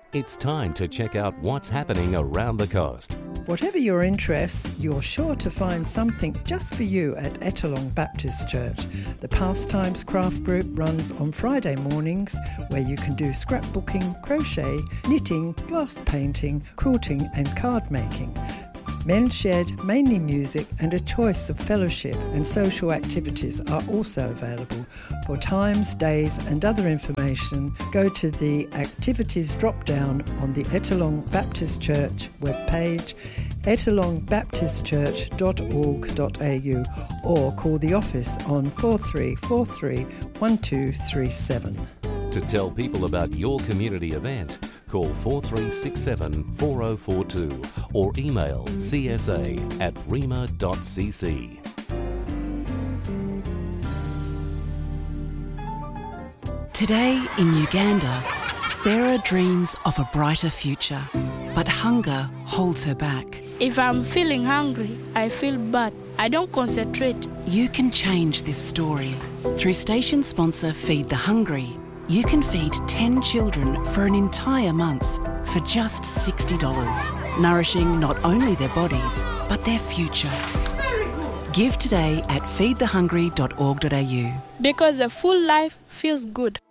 It's time to check out what's happening around the coast. Whatever your interests, you're sure to find something just for you at Ettalong Baptist Church. The Pastimes Craft Group runs on Friday mornings, where you can do scrapbooking, crochet, knitting, glass painting, quilting and card making. Men's Shed, mainly music, and a choice of fellowship and social activities are also available. For times, days and other information, go to the activities drop-down on the Ettalong Baptist Church webpage, ettalongbaptistchurch.org.au, or call the office on 4343 1237. To tell people about your community event, call 4367 4042 or email csa@rema.cc. Today in Uganda, Sarah dreams of a brighter future, but hunger holds her back. If I'm feeling hungry, I feel bad. I don't concentrate. You can change this story. Through station sponsor Feed the Hungry, you can feed 10 children for an entire month for just $60, nourishing not only their bodies, but their future. Give today at feedthehungry.org.au. Because a full life feels good.